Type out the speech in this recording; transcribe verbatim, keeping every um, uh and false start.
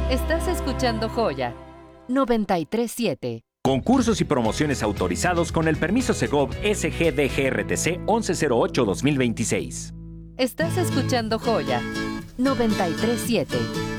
Estás escuchando Joya noventa y tres punto siete. Concursos y promociones autorizados con el permiso Segov S G D G R T C once cero ocho dos mil veintiséis. Estás escuchando Joya noventa y tres punto siete.